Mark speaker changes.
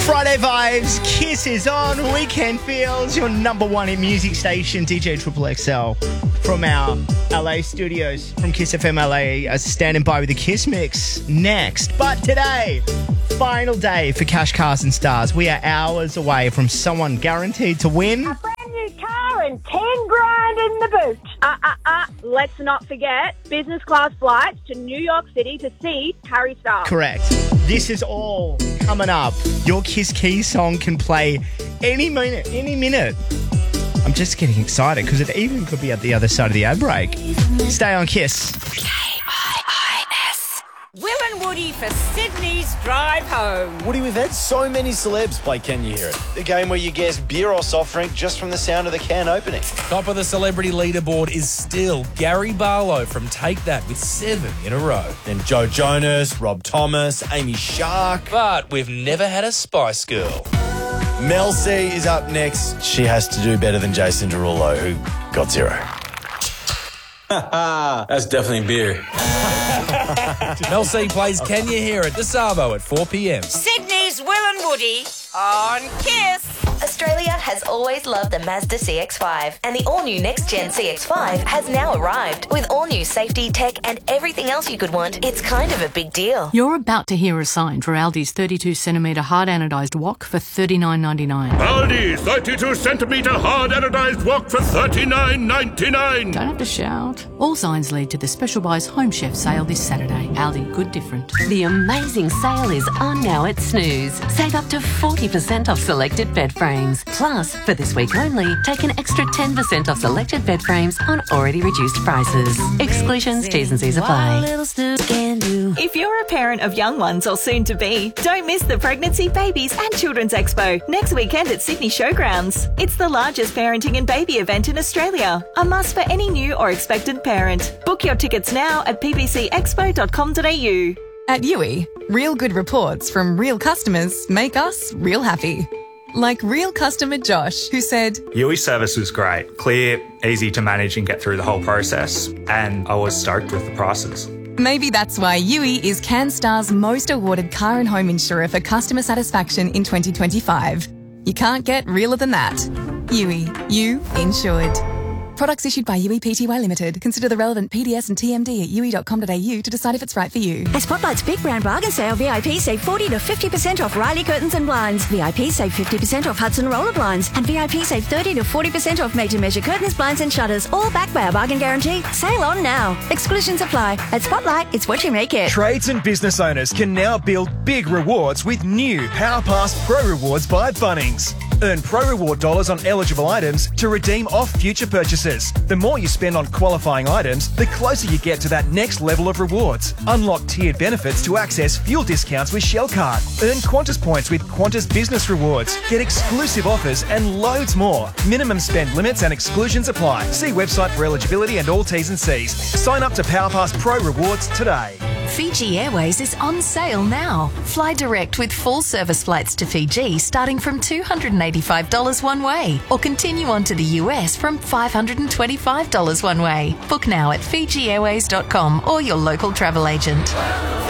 Speaker 1: Friday vibes, Kiss is on, Weekend Feels, your number one in music station, DJ Triple XL from our LA studios, from Kiss FM LA, standing by with the Kiss Mix next. But today, final day for Cash, Cars and Stars. We are hours away from someone guaranteed to win
Speaker 2: a brand new car and 10 grand in the boot.
Speaker 3: Let's not forget business class flights to New York City to see Harry Styles.
Speaker 1: Correct. This is all coming up. Your Kiss Key song can play any minute. I'm just getting excited because it even could be at the other side of the ad break. Stay on Kiss.
Speaker 4: KIIS. Will and Woody for Sydney's drive home.
Speaker 5: Woody, we've had so many celebs play Can You Hear It? The game where you guess beer or soft drink just from the sound of the can opening.
Speaker 6: Top of the celebrity leaderboard is still Gary Barlow from Take That with 7 in a row.
Speaker 5: Then Joe Jonas, Rob Thomas, Amy Shark.
Speaker 6: But we've never had a Spice Girl.
Speaker 5: Mel C is up next. She has to do better than Jason Derulo, who got 0.
Speaker 7: That's definitely beer.
Speaker 6: Mel C plays Can You Hear It? The Savo at 4 p.m.
Speaker 4: Sydney's Will and Woody on Kiss.
Speaker 8: Australia has always loved the Mazda CX-5, and the all-new next-gen CX-5 has now arrived. With all-new safety, tech, and everything else you could want, it's kind of a big deal.
Speaker 9: You're about to hear a sign for Aldi's 32cm hard anodised wok for $39.99.
Speaker 10: Aldi's 32cm hard anodised wok for $39.99.
Speaker 9: Don't have to shout. All signs lead to the Special Buys Home Chef sale this Saturday. Aldi, good different.
Speaker 11: The amazing sale is on now at Snooze. Save up to 40% off selected bed frames. Plus, for this week only, take an extra 10% off selected bed frames on already reduced prices. Exclusions, T's and C's apply.
Speaker 12: If you're a parent of young ones or soon to be, don't miss the Pregnancy, Babies and Children's Expo next weekend at Sydney Showgrounds. It's the largest parenting and baby event in Australia. A must for any new or expectant parent. Book your tickets now at ppcexpo.com.au.
Speaker 13: At Yui, real good reports from real customers make us real happy. Like real customer Josh, who said,
Speaker 14: Yui service was great, clear, easy to manage and get through the whole process, and I was stoked with the prices.
Speaker 13: Maybe that's why Yui is CanStar's most awarded car and home insurer for customer satisfaction in 2025. You can't get realer than that. Yui, you insured. Products issued by Yui Pty Limited. Consider the relevant PDS and TMD at yui.com.au to decide if it's right for you.
Speaker 2: At Spotlight's Big Brand Bargain Sale, VIP save 40 to 50% off Riley Curtains and Blinds. VIP save 50% off Hudson Roller Blinds. And VIP save 30 to 40% off made-to-measure curtains, blinds and shutters. All backed by our bargain guarantee. Sale on now. Exclusions apply. At Spotlight, it's what you make it.
Speaker 15: Trades and business owners can now build big rewards with new PowerPass Pro Rewards by Bunnings. Earn Pro Reward dollars on eligible items to redeem off future purchases. The more you spend on qualifying items, the closer you get to that next level of rewards. Unlock tiered benefits to access fuel discounts with Shell Card. Earn Qantas points with Qantas Business Rewards. Get exclusive offers and loads more. Minimum spend limits and exclusions apply. See website for eligibility and all T's and C's. Sign up to PowerPass Pro Rewards today.
Speaker 16: Fiji Airways is on sale now. Fly direct with full service flights to Fiji starting from $285 one way, or continue on to the US from $525 one way. Book now at FijiAirways.com or your local travel agent.